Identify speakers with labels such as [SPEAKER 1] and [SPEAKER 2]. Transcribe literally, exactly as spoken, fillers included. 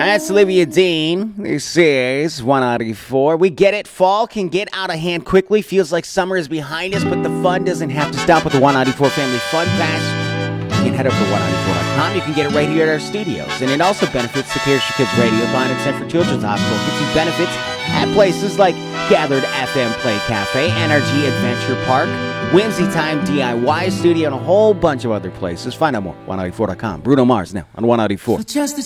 [SPEAKER 1] That's Olivia Dean. This is one ninety-four. We get it. Fall can get out of hand quickly. Feels like summer is behind us, but the fun doesn't have to stop with the one ninety-four Family Fun Pass. You can head over to one ninety-four dot com. You can get it right here at our studios. And it also benefits the Cares for Kids Radio Fund and Center for Children's Hospital. It gives you benefits at places like Gathered F M Play Cafe, N R G Adventure Park, Whimsy Time D I Y Studio, and a whole bunch of other places. Find out more, one ninety-four dot com. Bruno Mars now on one ninety-four.
[SPEAKER 2] For just a